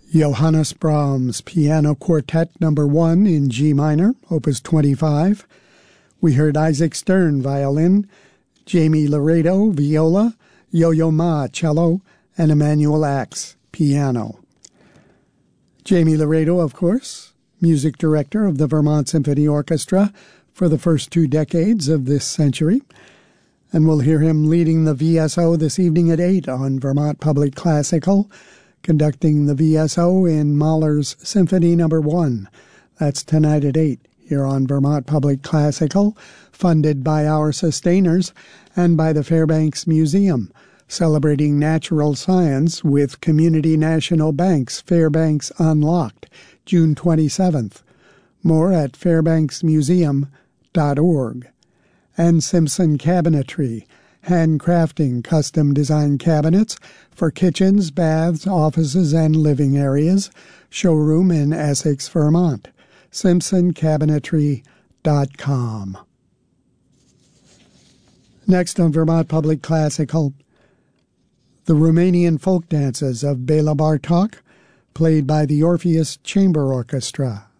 Johannes Brahms Piano Quartet No. 1 in G minor, Opus 25. We heard Isaac Stern violin, Jamie Laredo viola, Yo-Yo Ma cello, and Emmanuel Axe piano. Jamie Laredo, of course, music director of the Vermont Symphony Orchestra for the first 2 decades of this century. And we'll hear him leading the VSO this evening at 8 on Vermont Public Classical, conducting the VSO in Mahler's Symphony No. 1. That's tonight at 8 here on Vermont Public Classical, funded by our sustainers and by the Fairbanks Museum, celebrating natural science with Community National Bank's Fairbanks Unlocked, June 27th. More at fairbanksmuseum.org. And Simpson Cabinetry, handcrafting custom-designed cabinets for kitchens, baths, offices, and living areas. Showroom in Essex, Vermont. SimpsonCabinetry.com. Next on Vermont Public Classical, the Romanian folk dances of Bela Bartok, played by the Orpheus Chamber Orchestra